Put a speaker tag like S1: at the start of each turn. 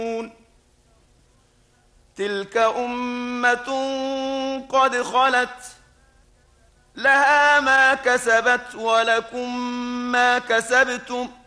S1: تلك أمة قد خلت لها ما كسبت ولكم ما كسبتم